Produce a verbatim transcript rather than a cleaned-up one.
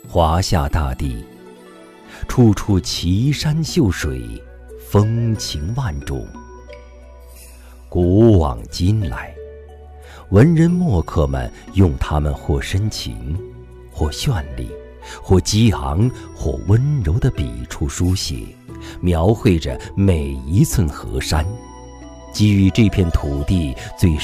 华夏大地，处处奇山秀水，风情万种。古往今来，文人墨客们用它们或深情，或绚丽，或激昂，或温柔的笔触书写，描绘着每一寸河山，给予这片土地最